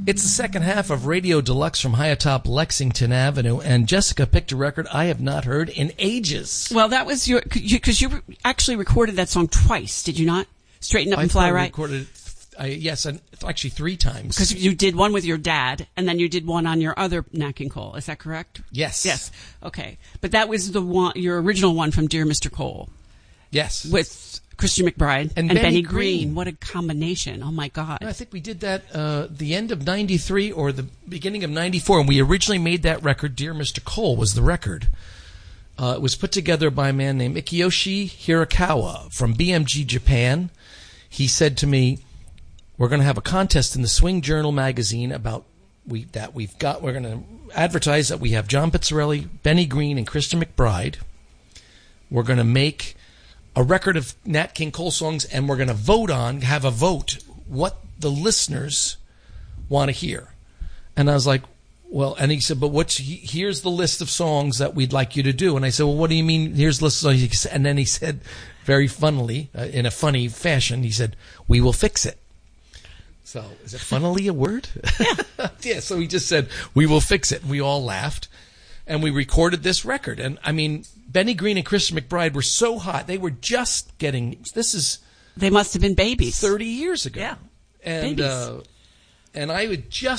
It's the second half of Radio Deluxe from high atop Lexington Avenue, and Jessica picked a record I have not heard in ages. Well, that was because you actually recorded that song twice, did you not? Straighten Up and Fly Right? I recorded it, yes, and actually 3 times. Because you did one with your dad, and then you did one on your other Nat King Cole. Is that correct? Yes. Yes. Okay. But that was the one, your original one from Dear Mr. Cole. Yes. With Christian McBride and Benny Green. What a combination. Oh, my God. I think we did that the end of 93 or the beginning of 94, and we originally made that record. Dear Mr. Cole was the record. It was put together by a man named Ikiyoshi Hirakawa from BMG Japan. He said to me, we're going to have a contest in the Swing Journal magazine about we're going to advertise that we have John Pizzarelli, Benny Green, and Christian McBride. We're going to make a record of Nat King Cole songs, and we're going to have a vote, what the listeners want to hear. And I was like, well, and he said, but here's the list of songs that we'd like you to do. And I said, well, what do you mean, here's the list of songs? And then he said, very funnily, in a funny fashion, he said, we will fix it. So, is it funnily a word? Yeah. Yeah, so he just said, we will fix it. And we all laughed. And we recorded this record. And, I mean, Benny Green and Christian McBride were so hot. They were just getting, they must have been babies. 30 years ago. Yeah. And, babies. And I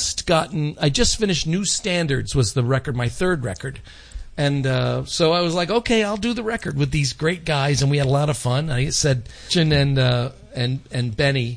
just finished New Standards was the record, my third record. And so I was like, okay, I'll do the record with these great guys. And we had a lot of fun. I said, Jen and Benny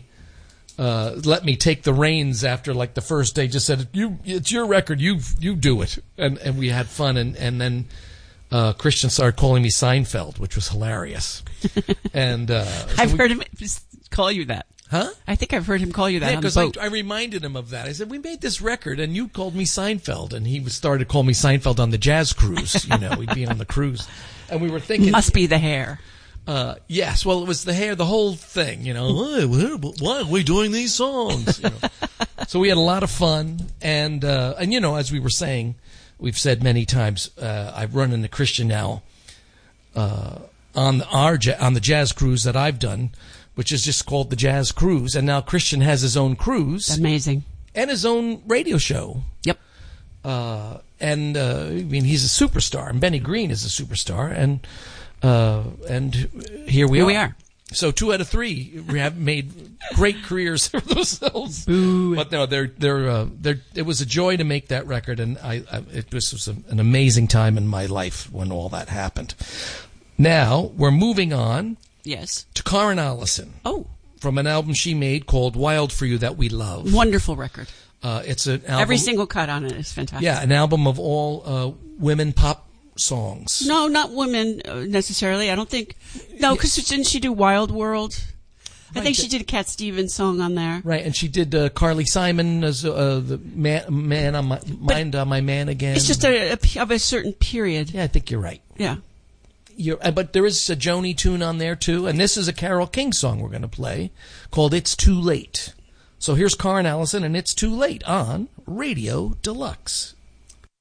let me take the reins after like the first day. Just said, it's your record, you do it. And we had fun. And then Christian started calling me Seinfeld, which was hilarious. And I've heard him call you that. Huh? I think I've heard him call you that. Yeah, because I reminded him of that. I said, we made this record, and you called me Seinfeld. And he started to call me Seinfeld on the jazz cruise. We'd be on the cruise. And we were thinking... Must be the hair. Yes, well, it was the hair, the whole thing, Why are we doing these songs? So we had a lot of fun. And as we were saying, we've said many times, I've run into Christian now on the jazz cruise that I've done, which is just called the Jazz Cruise. And now Christian has his own cruise. Amazing. And his own radio show. Yep. He's a superstar, and Benny Green is a superstar, and here we are. So 2 out of 3 have made great careers for themselves. Boo. But no, it was a joy to make that record, and it was an amazing time in my life when all that happened. Now we're moving on. Yes. To Karen Allison. Oh. From an album she made called Wild for You that we love. Wonderful record. It's an album. Every single cut on it is fantastic. Yeah, an album of all women pop songs. No, not women necessarily. I don't think. No, because didn't she do Wild World? I think she did a Cat Stevens song on there. Right, and she did Carly Simon as the man on my mind on my man again. It's just of a certain period. Yeah, I think you're right. Yeah. But there is a Joni tune on there, too. And this is a Carole King song we're going to play called It's Too Late. So here's Karen Allison and It's Too Late on Radio Deluxe.